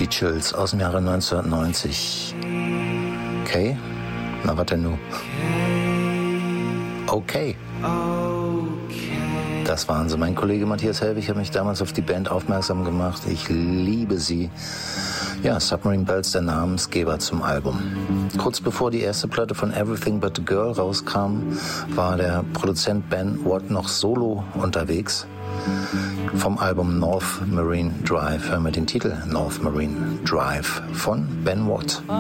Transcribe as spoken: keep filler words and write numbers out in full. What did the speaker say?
Die Chills aus dem Jahre neunzehnhundertneunzig. Okay? Na, was denn nun? Okay. Das waren sie. Mein Kollege Matthias Helwig hat mich damals auf die Band aufmerksam gemacht. Ich liebe sie. Ja, Submarine Bells, der Namensgeber zum Album. Kurz bevor die erste Platte von Everything But The Girl rauskam, war der Produzent Ben Watt noch solo unterwegs. Vom Album North Marine Drive hören wir den Titel North Marine Drive von Ben Watt.